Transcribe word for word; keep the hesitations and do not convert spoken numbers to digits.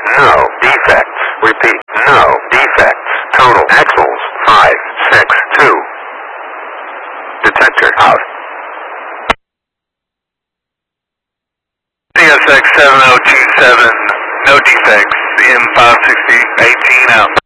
no defects. Repeat, no defects. Total axles, five six two. Detector out. C S X seven oh two seven, no defects, M five sixty eighteen out.